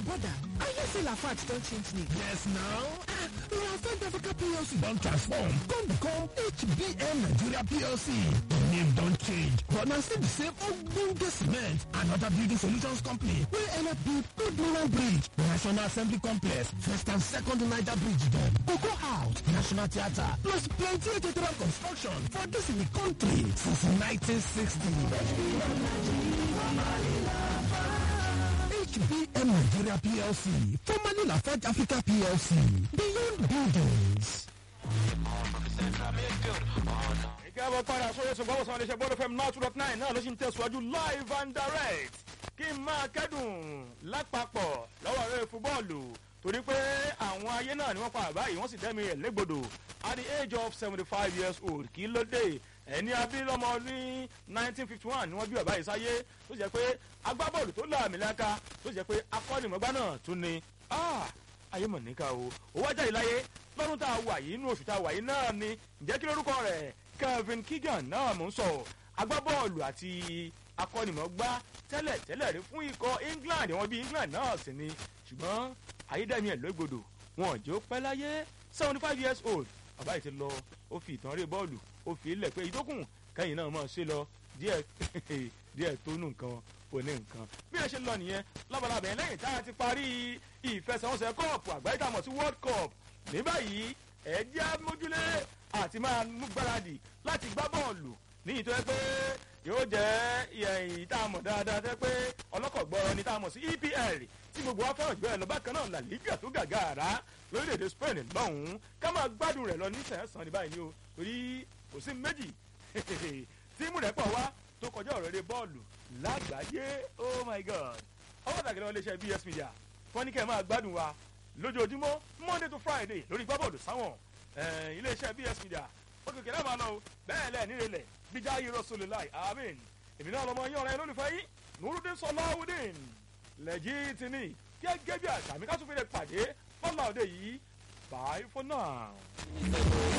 brother, I hear say Lafarge don change name. Yes now. Lafarge Africa PLC don transform come become HBM Nigeria PLC. The name don change but na still the same ogbonge cement and other building solutions company wey help build Good Milan Bridge, National Assembly Complex, First and Second Niger Bridge dem, Cocoa House, National Theatre, plus plenty HTRM construction for dis in the country since 1960. HBM Nigeria PLC, formerly Lafarge Africa PLC, Beyond Buildings. Ìkẹ́wọ́ padà sórí ẹ̀sùn gbọ́wọ́ sọ́wọ́n iléeṣẹ́ Bond FM 92.9 náà ló ṣì ń tẹ̀síwájú live and direct kí n máa kẹ́dùn lápapọ̀ lọ́wọ́ eré fúbọ́ọ̀lù torí pé àwọn ayé náà ni wọ́n pa àbáyé wọ́n sì dẹ́mi ẹ̀ légbodò at the age of 75 years old kí ló dé ẹni abílọ́mọ ní 1951 ni wọ́n bí bàbá yìí sáyé tó jẹ́ pé agbábọ́ọ̀lù tó láàmì láká tó jẹ́ pé akọ́nìmọ̀gbá náà tún ni ayé mọ̀ níkà o owó ajá yìí láyé lọ́dún tá a wà yìí inú oṣù tá a wà yìí náà ni ǹjẹ́ kí lórúkọ rẹ̀ Kevin Keegan náà mò ń sọ agbábọ́ọ̀lù àti akọ́nìmọ̀gbá tẹ́lẹ̀ rí fún ikọ̀ England wọn bí England náà sì ni ṣùgbọ́n ayédèmí ẹ̀ lóògbòdò wọn ò jẹ́ ó pẹ́ láyé 75 years old bàbá yìí ti lọ ó fi ìtàn rí bọ́ọ̀lù ó fi ilẹ̀ pé ìdókùn kẹ́yìn náà máa ṣe lọ díẹ̀ tó nù nǹkan kò ní nǹkan bí ẹ ṣe lọ nìyẹn lábalábẹ̀ lẹ́yìn tá a ti parí ìfẹsẹ̀wọnsẹ̀ kọ́ọ̀pù àgbáyé tá a mọ̀ sí World Cup ní báyìí ẹ jẹ́ mójúlé àti máa mú gbáradì láti gbá bọ́ọ̀lù ní ìtọ́ ẹ pé yóò jẹ́ ìyẹn tá a mọ̀ dáadáa tẹ́ pé ọlọ́kọ̀gbọ́rọ̀ ni tá a mọ̀ sí EPL tí gbogbo wa fẹ́ràn jù ẹ lọ bákan náà La Liga tó gàgàrà lórílẹ̀‐èdè Spain lọ́hùn-ún ká máa gbádùn rẹ̀ lọ nísẹ̀ẹ́sán ní báyìí ni o torí kò sí méjì tíìmù rẹ̀ pọ̀ wá tó kọjá ọ̀rọ̀ eré bọ́ọ̀lù lágbàáyé oh my god ọwọ́ tàgé lọ́wọ́ iléeṣẹ́ BS Media wọ́n ní kẹ́ ẹ̀ máa gbádùn wa lójoojúmọ́ Monday to Friday lórí gbábọ́ọ̀lù sáwọn iléeṣẹ́ BS Media ó kékeré máa lọ bẹ́ẹ̀ lẹ̀ nírelẹ̀ bíjà yìí Rasulullah àmín èmi náà lọ́mọ yín ọ̀rẹ́ lólùfẹ́ yìí Nurudeen Sọláwùdín lẹ́jìtì ní gẹ́gẹ́ bí àṣà mi ká tún fi lè pàdé lọ́la òde yìí bye for now.